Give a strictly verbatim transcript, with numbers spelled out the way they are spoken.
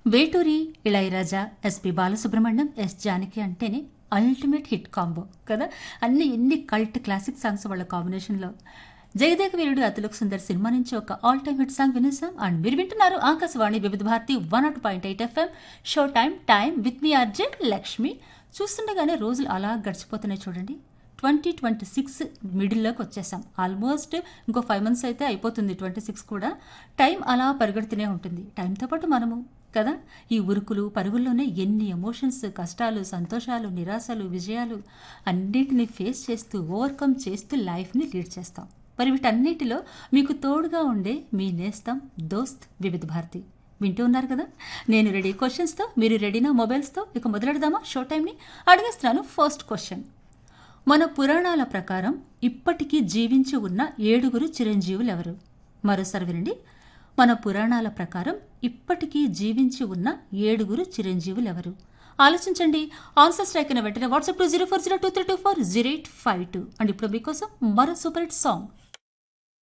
Veturi, Ilaiyaraaja, SP Balasubrahmanyam, yes Janaki అంటేనే ultimate hit combo కదా. అన్ని ఎన్ని కల్ట్ క్లాసిక్ సాంగ్స్ వాళ్ళ కాంబినేషన్లో. జయదేక వీరుడు అతిలోక్ సుందర్ సినిమా నుంచి ఒక all time hit song వినేసాం. And మీరు వింటున్నారు ఆకాశవాణి వివిధ Bharati one not point eight FM show time time with me RJ Lakshmi. చూస్తుండగానే రోజులు అలా గడిచిపోతున్నాయి చూడండి. ట్వంటీ ట్వంటీ సిక్స్ మిడిల్లోకి వచ్చేసాం. ఆల్మోస్ట్ ఇంకో ఫైవ్ మంత్స్ అయితే అయిపోతుంది ట్వంటీ సిక్స్ కూడా. టైం అలా పరిగెడుతూనే ఉంటుంది. టైంతో పాటు మనము కదా. ఈ ఉరుకులు పరుగుల్లోనే ఎన్ని ఎమోషన్స్, కష్టాలు, సంతోషాలు, నిరాశలు, విజయాలు అన్నిటిని ఫేస్ చేస్తూ ఓవర్కమ్ చేస్తూ లైఫ్ని లీడ్ చేస్తాం. మరి వీటన్నిటిలో మీకు తోడుగా ఉండే మీ నేస్తం దోస్త్ వివిధ భారతి. వింటూ ఉన్నారు కదా. నేను రెడీ క్వశ్చన్స్తో, మీరు రెడీనా మొబైల్స్తో? ఇక మొదలెడదామా షో టైంని? అడిగేస్తున్నాను ఫస్ట్ క్వశ్చన్. మన పురాణాల ప్రకారం ఇప్పటికీ జీవించి ఉన్న ఏడుగురు చిరంజీవులు ఎవరు? మరోసారి వినండి. మన పురాణాల ప్రకారం ఇప్పటికీ జీవించి ఉన్న ఏడుగురు చిరంజీవులు ఎవరు? ఆలోచించండి. ఆన్సర్ స్ట్రైక్ అయిన వెంటనే WhatsApp two zero four zero two three two four zero eight five two. And ఇప్పుడు మీకోసం మరో సూపర్ హిట్ సాంగ్.